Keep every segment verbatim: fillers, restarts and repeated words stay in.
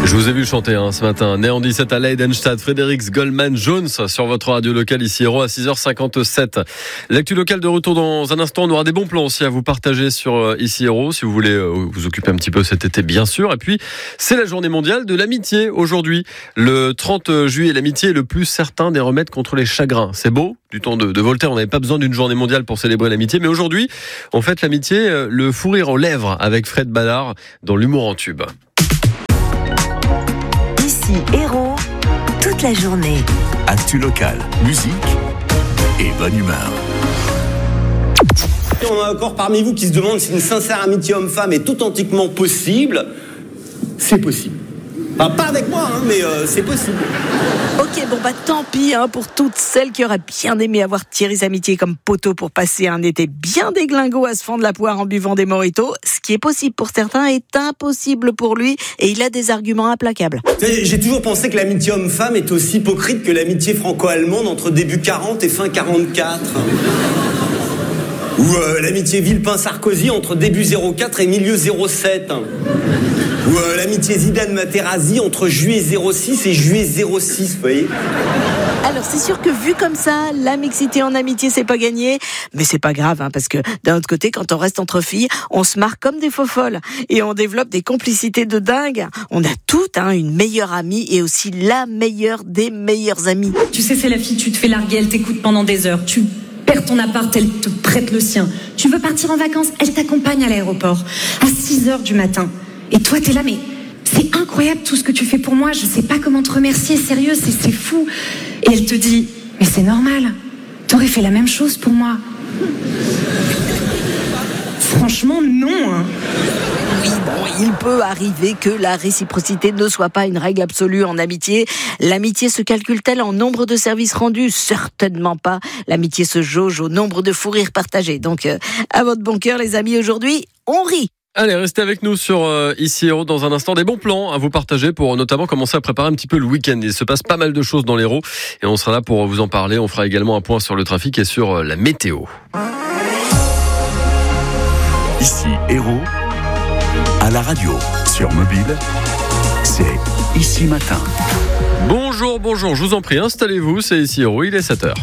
Je vous ai vu chanter hein, ce matin. Né en dix-sept à Leidenstadt, Fredericks Goldman Jones sur votre radio locale ici Hérault à six heures cinquante-sept. L'actu locale de retour dans un instant. On aura des bons plans aussi à vous partager sur euh, ici Hérault si vous voulez euh, vous occuper un petit peu cet été bien sûr. Et puis c'est la journée mondiale de l'amitié aujourd'hui. Le trente juillet, l'amitié est le plus certain des remèdes contre les chagrins. C'est beau. Du temps de, de Voltaire, on n'avait pas besoin d'une journée mondiale pour célébrer l'amitié. Mais aujourd'hui, on fête l'amitié, euh, le fou rire aux lèvres avec Fred Ballard dans l'humour en tube. Ici Hérault, toute la journée. Actu locale, musique et bonne humeur. On a encore parmi vous qui se demandent si une sincère amitié homme-femme est authentiquement possible. C'est possible. Enfin, pas avec moi, hein, mais euh, c'est possible. Ok, bon bah tant pis hein, pour toutes celles qui auraient bien aimé avoir Thierry's amitié comme poteau pour passer un été bien déglingo à se fendre la poire en buvant des mojitos. Ce qui est possible pour certains est impossible pour lui et il a des arguments implacables. J'ai toujours pensé que l'amitié homme-femme est aussi hypocrite que l'amitié franco-allemande entre début quarante et fin quarante-quatre. Ou euh, l'amitié Villepin-Sarkozy entre début zéro quatre et milieu zéro sept. Ou euh, l'amitié Zidane-Materazzi entre juillet zéro six et juillet zéro six, vous voyez. Alors c'est sûr que vu comme ça, la mixité en amitié c'est pas gagné, mais c'est pas grave hein, parce que d'un autre côté, quand on reste entre filles, on se marre comme des faux-folles et on développe des complicités de dingue. On a toutes hein, une meilleure amie et aussi la meilleure des meilleures amies. Tu sais, c'est la fille, tu te fais larguer, elle t'écoute pendant des heures, tu perds ton appart, elle te prête le sien. Tu veux partir en vacances, elle t'accompagne à l'aéroport à six heures du matin. Et toi, t'es là, mais c'est incroyable tout ce que tu fais pour moi, je sais pas comment te remercier, sérieux, c'est, c'est fou. Et elle te dit, mais c'est normal, t'aurais fait la même chose pour moi. Franchement, non, hein. Oui, bon, il peut arriver que la réciprocité ne soit pas une règle absolue en amitié. L'amitié se calcule-t-elle en nombre de services rendus ? Certainement pas. L'amitié se jauge au nombre de fous rires partagés. Donc, euh, à votre bon cœur, les amis, aujourd'hui, on rit. Allez, restez avec nous sur euh, ici Hérault dans un instant. Des bons plans à vous partager pour notamment commencer à préparer un petit peu le week-end. Il se passe pas mal de choses dans l'Hérault et on sera là pour vous en parler. On fera également un point sur le trafic et sur euh, la météo. Ici Hérault, à la radio, sur mobile, c'est Ici Matin. Bonjour, bonjour, je vous en prie, installez-vous, c'est ici Hérault, il est sept heures.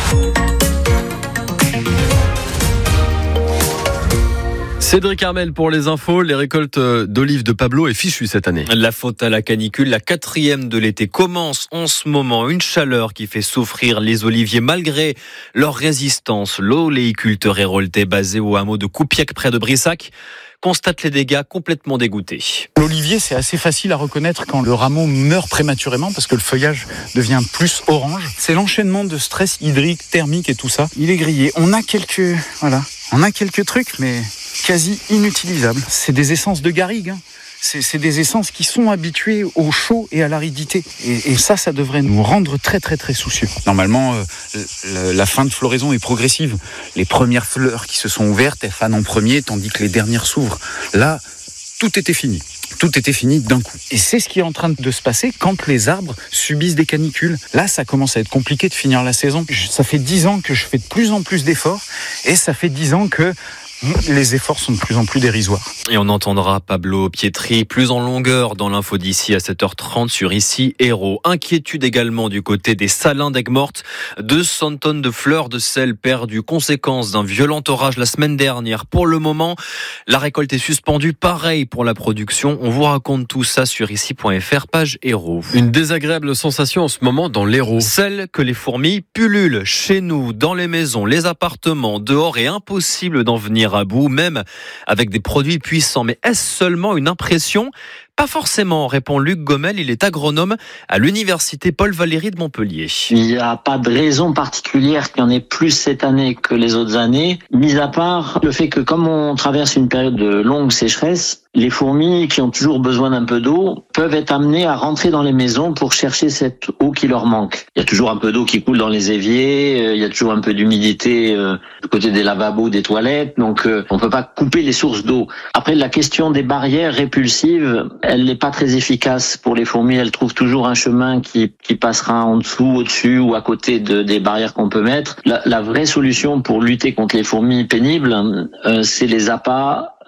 Cédric Armel pour les infos, les récoltes d'olives de Pablo est fichue cette année. La faute à la canicule, la quatrième de l'été commence en ce moment. Une chaleur qui fait souffrir les oliviers malgré leur résistance. L'oléiculteur héroltais basé au hameau de Coupiac près de Brissac constate les dégâts complètement dégoûtés. L'olivier, c'est assez facile à reconnaître quand le rameau meurt prématurément parce que le feuillage devient plus orange. C'est l'enchaînement de stress hydrique, thermique et tout ça. Il est grillé. On a quelques, voilà, on a quelques trucs, mais quasi inutilisables. C'est des essences de garrigue, hein. C'est, c'est des essences qui sont habituées au chaud et à l'aridité. Et, et ça, ça devrait nous rendre très très très soucieux. Normalement, euh, la fin de floraison est progressive. Les premières fleurs qui se sont ouvertes, elles fanent en premier, tandis que les dernières s'ouvrent. Là, tout était fini. Tout était fini d'un coup. Et c'est ce qui est en train de se passer quand les arbres subissent des canicules. Là, ça commence à être compliqué de finir la saison. Ça fait dix ans que je fais de plus en plus d'efforts. Et ça fait dix ans que les efforts sont de plus en plus dérisoires. Et on entendra Pablo Pietri plus en longueur dans l'info d'ici à sept heures trente sur ici Hérault. Inquiétude également du côté des salins d'Aigues-Mortes. deux cents tonnes de fleurs de sel perdues, conséquence d'un violent orage la semaine dernière. Pour le moment, la récolte est suspendue. Pareil pour la production. On vous raconte tout ça sur ici point f r, page Hérault. Une désagréable sensation en ce moment dans l'Hérault. Celle que les fourmis pullulent chez nous, dans les maisons, les appartements, dehors, et impossible d'en venir à bout, même avec des produits puissants. Mais est-ce seulement une impression ? Pas forcément, répond Luc Gommel, il est agronome à l'université Paul Valéry de Montpellier. Il n'y a pas de raison particulière qu'il y en ait plus cette année que les autres années, mis à part le fait que comme on traverse une période de longue sécheresse, les fourmis qui ont toujours besoin d'un peu d'eau peuvent être amenées à rentrer dans les maisons pour chercher cette eau qui leur manque. Il y a toujours un peu d'eau qui coule dans les éviers, il y a toujours un peu d'humidité euh, du côté des lavabos, des toilettes, donc euh, on peut pas couper les sources d'eau. Après, la question des barrières répulsives, elle n'est pas très efficace pour les fourmis. Elles trouvent toujours un chemin qui, qui passera en dessous, au-dessus ou à côté de, des barrières qu'on peut mettre. La, la vraie solution pour lutter contre les fourmis pénibles, euh, c'est les appâts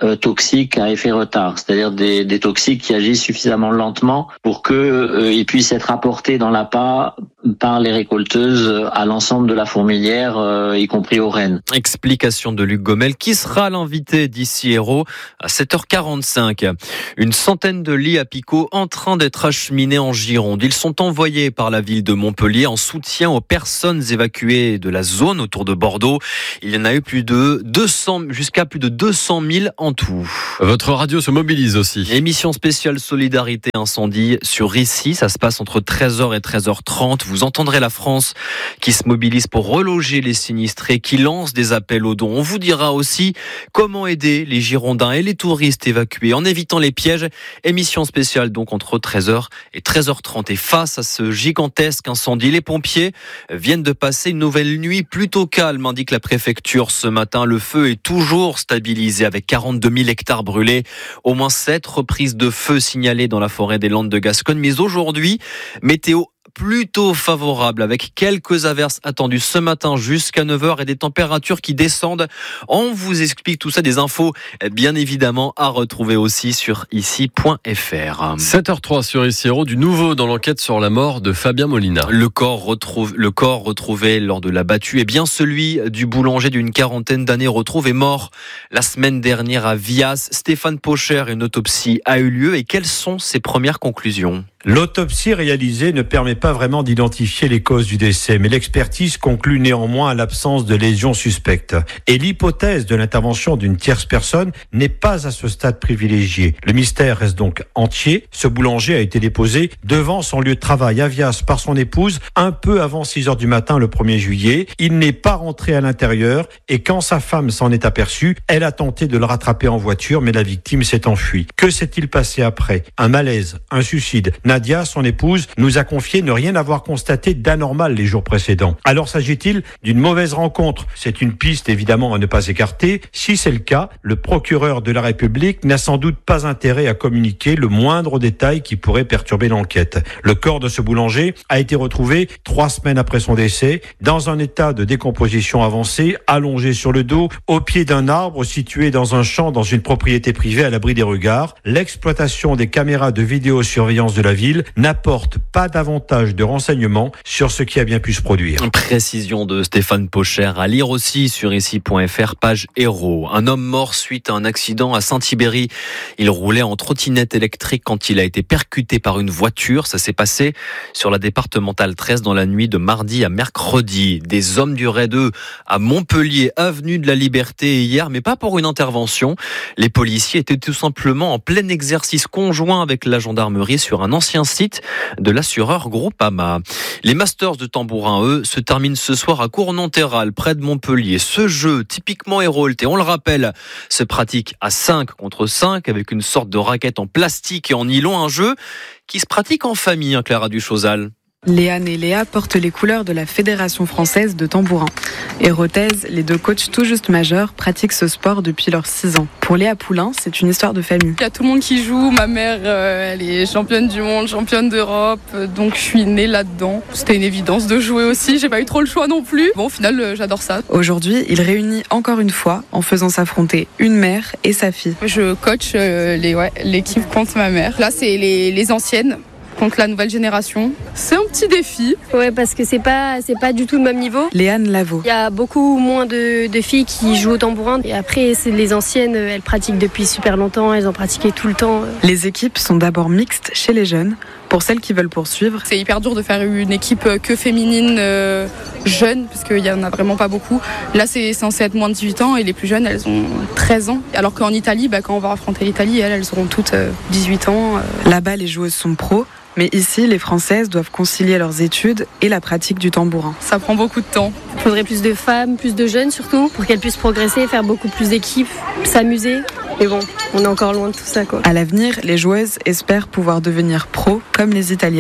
euh, toxiques à effet retard, c'est-à-dire des, des toxiques qui agissent suffisamment lentement pour que euh, ils puissent être apportés dans l'appât par les récolteuses à l'ensemble de la fourmilière, euh, y compris aux rennes. Explication de Luc Gomel, qui sera l'invité d'ici Hérault à sept heures quarante-cinq. Une centaine de lits à Picot en train d'être acheminés en Gironde. Ils sont envoyés par la ville de Montpellier en soutien aux personnes évacuées de la zone autour de Bordeaux. Il y en a eu plus de deux cents, jusqu'à plus de deux cent mille en tout. Votre radio se mobilise aussi. Émission spéciale Solidarité Incendie sur Issy. Ça se passe entre treize heures et treize heures trente. Vous entendrez la France qui se mobilise pour reloger les sinistrés, qui lance des appels aux dons. On vous dira aussi comment aider les Girondins et les touristes évacués en évitant les pièges. Émission spéciale donc entre treize heures et treize heures trente. Et face à ce gigantesque incendie, les pompiers viennent de passer une nouvelle nuit plutôt calme, indique la préfecture ce matin. Le feu est toujours stabilisé avec quarante-deux mille hectares brûlés. Au moins sept reprises de feu signalées dans la forêt des Landes de Gascogne. Mais aujourd'hui, météo plutôt favorable avec quelques averses attendues ce matin jusqu'à neuf heures et des températures qui descendent. On vous explique tout ça, des infos bien évidemment à retrouver aussi sur ici point f r. sept heures trois sur Ici Hérault, du nouveau dans l'enquête sur la mort de Fabien Molina. Le corps, retrouve, le corps retrouvé lors de la battue est bien celui du boulanger d'une quarantaine d'années retrouvé mort la semaine dernière à Vias. Stéphane Pocher, une autopsie a eu lieu et quelles sont ses premières conclusions ? L'autopsie réalisée ne permet pas vraiment d'identifier les causes du décès, mais l'expertise conclut néanmoins à l'absence de lésions suspectes. Et l'hypothèse de l'intervention d'une tierce personne n'est pas à ce stade privilégiée. Le mystère reste donc entier. Ce boulanger a été déposé devant son lieu de travail à Vias par son épouse un peu avant six heures du matin le premier juillet. Il n'est pas rentré à l'intérieur et quand sa femme s'en est aperçue, elle a tenté de le rattraper en voiture, mais la victime s'est enfuie. Que s'est-il passé après ? Un malaise, un suicide ? Nadia, son épouse, nous a confié ne rien avoir constaté d'anormal les jours précédents. Alors s'agit-il d'une mauvaise rencontre ? C'est une piste évidemment à ne pas écarter. Si c'est le cas, le procureur de la République n'a sans doute pas intérêt à communiquer le moindre détail qui pourrait perturber l'enquête. Le corps de ce boulanger a été retrouvé trois semaines après son décès, dans un état de décomposition avancée, allongé sur le dos, au pied d'un arbre situé dans un champ dans une propriété privée à l'abri des regards. L'exploitation des caméras de vidéosurveillance de la ville n'apporte pas davantage de renseignements sur ce qui a bien pu se produire. Précision de Stéphane Pocher à lire aussi sur ici point f r, page Hérault. Un homme mort suite à un accident à Saint-Thibéry. Il roulait en trottinette électrique quand il a été percuté par une voiture. Ça s'est passé sur la départementale treize dans la nuit de mardi à mercredi. Des hommes du raid deux à Montpellier, avenue de la Liberté hier, mais pas pour une intervention. Les policiers étaient tout simplement en plein exercice conjoint avec la gendarmerie sur un ancien site de l'assureur Groupama. Les Masters de tambourin, eux, se terminent ce soir à Cournonterral, près de Montpellier. Ce jeu, typiquement héraultais, on le rappelle, se pratique à cinq contre cinq avec une sorte de raquette en plastique et en nylon, un jeu qui se pratique en famille, hein, Clara Duchosal. Léane et Léa portent les couleurs de la Fédération française de tambourin. Héraultaise, les deux coachs tout juste majeurs pratiquent ce sport depuis leurs six ans. Pour Léa Poulain, c'est une histoire de famille. Il y a tout le monde qui joue. Ma mère, euh, elle est championne du monde, championne d'Europe. Donc je suis née là-dedans. C'était une évidence de jouer aussi. J'ai pas eu trop le choix non plus. Bon, au final, euh, j'adore ça. Aujourd'hui, il réunit encore une fois en faisant s'affronter une mère et sa fille. Je coach euh, les, ouais, l'équipe contre ma mère. Là, c'est les, les anciennes contre la nouvelle génération. C'est un petit défi. Ouais, parce que c'est pas, c'est pas du tout le même niveau. Léane Lavaux. Il y a beaucoup moins de, de filles qui jouent au tambourin. Et après, c'est les anciennes, elles pratiquent depuis super longtemps. Elles ont pratiqué tout le temps. Les équipes sont d'abord mixtes chez les jeunes. Pour celles qui veulent poursuivre, c'est hyper dur de faire une équipe que féminine euh, jeune, parce qu'il y en a vraiment pas beaucoup. Là, c'est censé être moins de dix-huit ans et les plus jeunes, elles ont treize ans. Alors qu'en Italie, bah, quand on va affronter l'Italie, elles, elles auront toutes euh, dix-huit ans. Euh. Là-bas, les joueuses sont pros. Mais ici, les Françaises doivent concilier leurs études et la pratique du tambourin. Ça prend beaucoup de temps. Il faudrait plus de femmes, plus de jeunes surtout, pour qu'elles puissent progresser, faire beaucoup plus d'équipes, s'amuser. Mais bon, on est encore loin de tout ça, quoi. À l'avenir, les joueuses espèrent pouvoir devenir pros comme les Italiennes.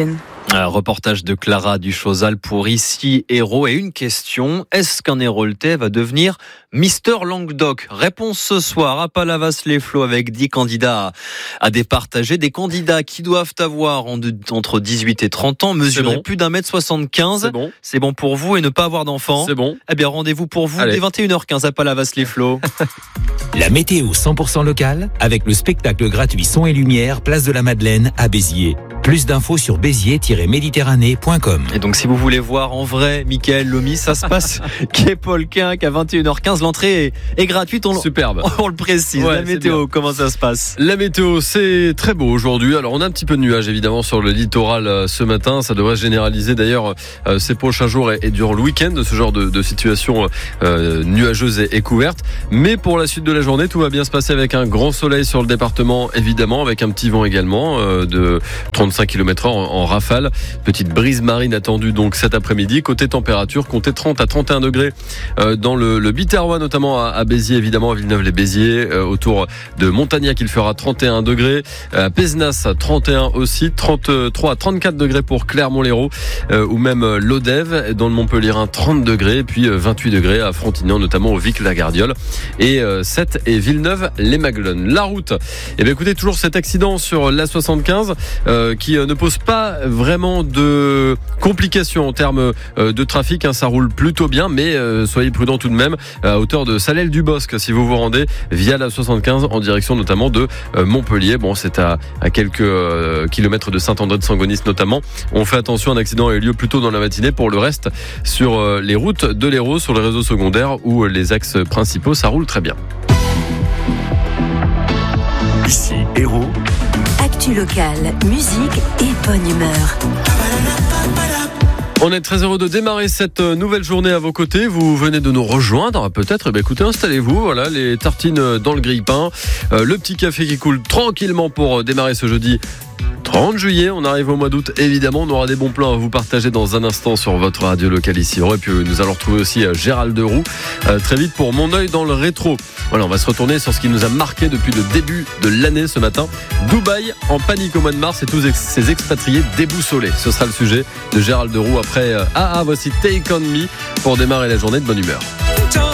Un reportage de Clara Duchosal pour Ici Héros. Et une question, est-ce qu'un Héraultais va devenir Mister Languedoc? Réponse ce soir à Palavas-les-Flots avec dix candidats à départager. Des candidats qui doivent avoir entre dix-huit et trente ans, mesurer bon. plus d'un mètre soixante-quinze. C'est bon. C'est bon pour vous et ne pas avoir d'enfants. C'est bon. Eh bien, rendez-vous pour vous Allez. dès vingt et une heures quinze à Palavas-les-Flots. La météo cent pour cent locale avec le spectacle gratuit Son et Lumière, place de la Madeleine à Béziers. Plus d'infos sur béziers tiret méditerranée point com. Et donc, si vous voulez voir en vrai Mickaël Lomi, ça se passe quai Paul Quinque à vingt et une heures quinze. L'entrée est, est gratuite. On, Superbe. On le précise. Ouais, la météo, comment ça se passe? La météo, c'est très beau aujourd'hui. Alors, on a un petit peu de nuages, évidemment, sur le littoral euh, ce matin. Ça devrait se généraliser, d'ailleurs, euh, ces prochains jours et, et durant le week-end, ce genre de, de situation euh, nuageuse et, et couverte. Mais pour la suite de la journée, tout va bien se passer avec un grand soleil sur le département, évidemment, avec un petit vent également euh, de trente-cinq kilomètres heure en, en rafale. Petite brise marine attendue donc cet après-midi. Côté température, comptez trente à trente et un degrés euh, dans le, le Biterrois, notamment à, à Béziers, évidemment, à Villeneuve-les-Béziers. Euh, autour de Montagnac, il fera trente et un degrés. À Pézenas, trente et un aussi. trente-trois à trente-quatre degrés pour Clermont-Lérault euh, ou même Lodève. Dans le Montpellierin, trente degrés. Et puis euh, vingt-huit degrés à Frontignan, notamment au Vic-la-Gardiole. Et euh, sept et Villeneuve-les-Maglones. La route. Eh bien, écoutez, toujours cet accident sur l'A soixante-quinze euh, qui euh, ne pose pas vraiment de complications en termes euh, de trafic. Hein, ça roule plutôt bien, mais euh, soyez prudents tout de même à hauteur de Salelles-du-Bosc si vous vous rendez via la soixante-quinze en direction notamment de euh, Montpellier. Bon, c'est à, à quelques euh, kilomètres de Saint-André-de-Sangonis notamment. On fait attention, un accident a eu lieu plus tôt dans la matinée. Pour le reste, sur euh, les routes de l'Hérault, sur les réseaux secondaires ou les axes principaux, ça roule très bien. Ici Héros. Actu locale, musique et bonne humeur. On est très heureux de démarrer cette nouvelle journée à vos côtés. Vous venez de nous rejoindre, peut-être. Eh bien, écoutez, installez-vous. Voilà, les tartines dans le grille-pain, euh, le petit café qui coule tranquillement pour démarrer ce jeudi trente juillet. On arrive au mois d'août, évidemment. On aura des bons plans à vous partager dans un instant sur votre radio locale ici. Et puis nous allons retrouver aussi Gérald Deroux euh, très vite pour Mon œil dans le rétro. Voilà, on va se retourner sur ce qui nous a marqué depuis le début de l'année ce matin. Dubaï en panique au mois de mars et tous ces expatriés déboussolés. Ce sera le sujet de Gérald Deroux après euh, Ah ah, voici Take On Me pour démarrer la journée de bonne humeur.